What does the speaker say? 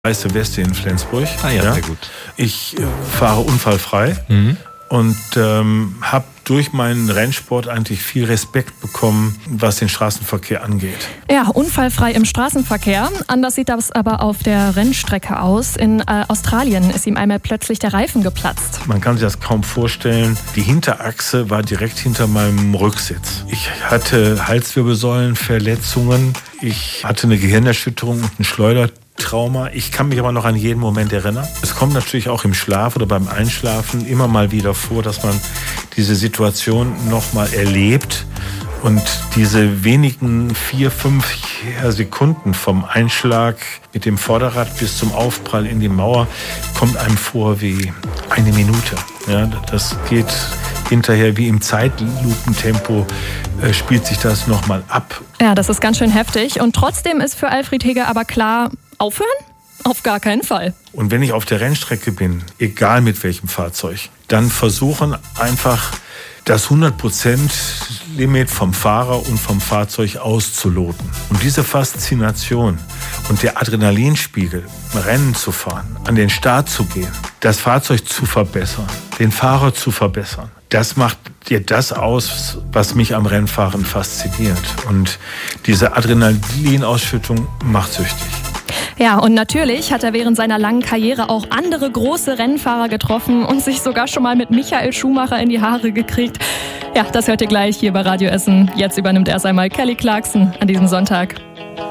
weiße Weste in Flensburg. Sehr gut. Ich fahre unfallfrei und habe durch meinen Rennsport eigentlich viel Respekt bekommen, was den Straßenverkehr angeht. Ja, unfallfrei im Straßenverkehr. Anders sieht das aber auf der Rennstrecke aus. In Australien ist ihm einmal plötzlich der Reifen geplatzt. Man kann sich das kaum vorstellen. Die Hinterachse war direkt hinter meinem Rücksitz. Ich hatte Halswirbelsäulenverletzungen. Ich hatte eine Gehirnerschütterung und ein Schleudertrauma. Ich kann mich aber noch an jeden Moment erinnern. Es kommt natürlich auch im Schlaf oder beim Einschlafen immer mal wieder vor, dass man diese Situation noch mal erlebt. Und diese wenigen 4-5 Sekunden vom Einschlag mit dem Vorderrad bis zum Aufprall in die Mauer kommt einem vor wie eine Minute. Ja, das geht hinterher wie im Zeitlupentempo, spielt sich das nochmal ab. Ja, das ist ganz schön heftig. Und trotzdem ist für Alfred Heger aber klar, aufhören? Auf gar keinen Fall. Und wenn ich auf der Rennstrecke bin, egal mit welchem Fahrzeug, dann versuchen einfach das 100%-Limit vom Fahrer und vom Fahrzeug auszuloten. Und diese Faszination und der Adrenalinspiegel, Rennen zu fahren, an den Start zu gehen, das Fahrzeug zu verbessern, den Fahrer zu verbessern, das macht dir das aus, was mich am Rennfahren fasziniert. Und diese Adrenalinausschüttung macht süchtig. Ja, und natürlich hat er während seiner langen Karriere auch andere große Rennfahrer getroffen und sich sogar schon mal mit Michael Schumacher in die Haare gekriegt. Ja, das hört ihr gleich hier bei Radio Essen. Jetzt übernimmt erst einmal Kelly Clarkson an diesem Sonntag.